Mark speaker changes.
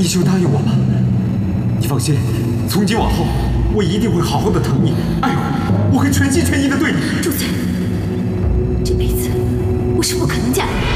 Speaker 1: 你就答应我吧。你放心，从今往后，我一定会好好的疼你、爱护你，我会全心全意的对你。
Speaker 2: 住嘴！这辈子我是不可能嫁给你。